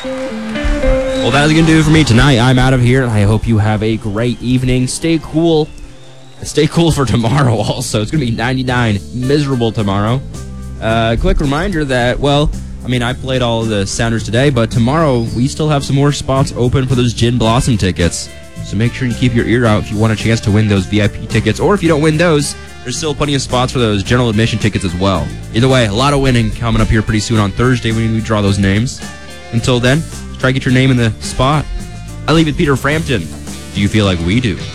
Well, that is going to do it for me tonight. I'm out of here. I hope you have a great evening. Stay cool. Stay cool for tomorrow also. It's going to be 99. Miserable tomorrow. Quick reminder that, well, I mean, I played all of the Sounders today, but tomorrow we still have some more spots open for those Gin Blossom tickets. So make sure you keep your ear out if you want a chance to win those VIP tickets. Or if you don't win those, there's still plenty of spots for those general admission tickets as well. Either way, a lot of winning coming up here pretty soon on Thursday when we draw those names. Until then, try to get your name in the spot. I leave it Peter Frampton. Do you feel like we do?